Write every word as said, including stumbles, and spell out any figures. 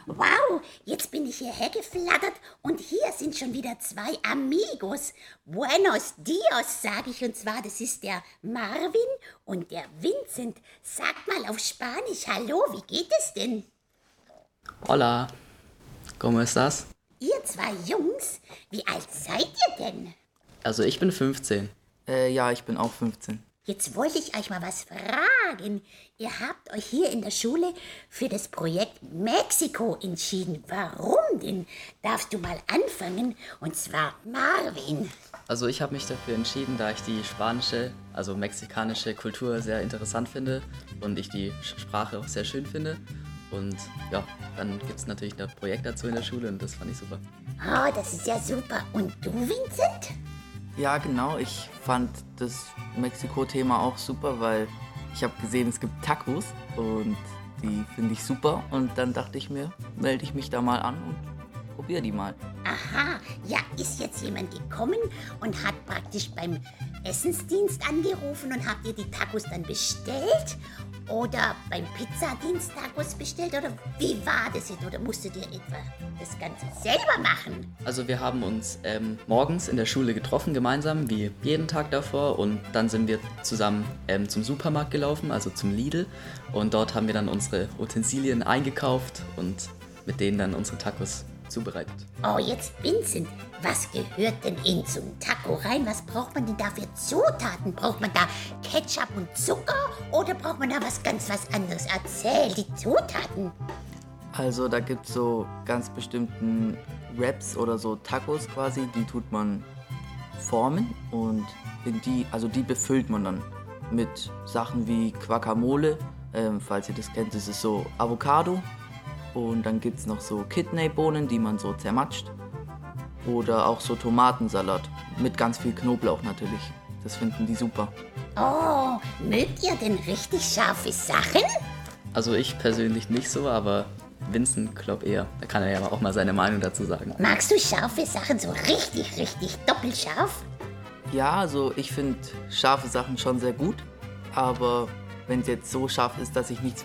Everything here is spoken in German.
Wow, jetzt bin ich hierher geflattert und hier sind schon wieder zwei Amigos. Buenos dias, sage ich, und zwar, das ist der Marvin und der Vincent. Sag mal auf Spanisch, hallo, wie geht es denn? Hola, ¿cómo estás? Ihr zwei Jungs, wie alt seid ihr denn? Also ich bin fünfzehn. Äh, ja, ich bin auch fünfzehn. Jetzt wollte ich euch mal was fragen. Ihr habt euch hier in der Schule für das Projekt Mexiko entschieden. Warum denn? Darfst du mal anfangen? Und zwar Marvin. Also ich habe mich dafür entschieden, da ich die spanische, also mexikanische Kultur sehr interessant finde und ich die Sch- Sprache auch sehr schön finde. Und ja, dann gibt es natürlich ein Projekt dazu in der Schule und das fand ich super. Oh, das ist ja super. Und du, Vincent? Ja, genau. Ich fand das Mexiko-Thema auch super, weil ich habe gesehen, es gibt Tacos und die finde ich super. Und dann dachte ich mir, melde ich mich da mal an und probiere die mal. Aha, ja, ist jetzt jemand gekommen und hat praktisch beim Essensdienst angerufen und habt ihr die Tacos dann bestellt? Oder beim Pizzadienst Tacos bestellt? Oder wie war das jetzt? Oder musstet ihr etwa das Ganze selber machen? Also wir haben uns ähm, morgens in der Schule getroffen, gemeinsam, wie jeden Tag davor. Und dann sind wir zusammen ähm, zum Supermarkt gelaufen, also zum Lidl. Und dort haben wir dann unsere Utensilien eingekauft und mit denen dann unsere Tacos zubereitet. Oh, jetzt Vincent, was gehört denn in so ein Taco rein? Was braucht man denn da für Zutaten? Braucht man da Ketchup und Zucker oder braucht man da was ganz was anderes? Erzähl die Zutaten. Also da gibt es so ganz bestimmten Wraps oder so Tacos quasi, die tut man formen und in die, also die befüllt man dann mit Sachen wie Guacamole, ähm, falls ihr das kennt, das ist so Avocado. Und dann gibt es noch so Kidneybohnen, die man so zermatscht. Oder auch so Tomatensalat mit ganz viel Knoblauch natürlich. Das finden die super. Oh, mögt ihr denn richtig scharfe Sachen? Also ich persönlich nicht so, aber Vincent glaubt eher. Da kann er ja auch mal seine Meinung dazu sagen. Magst du scharfe Sachen so richtig, richtig doppelscharf? Ja, also ich finde scharfe Sachen schon sehr gut. Aber wenn es jetzt so scharf ist, dass ich nichts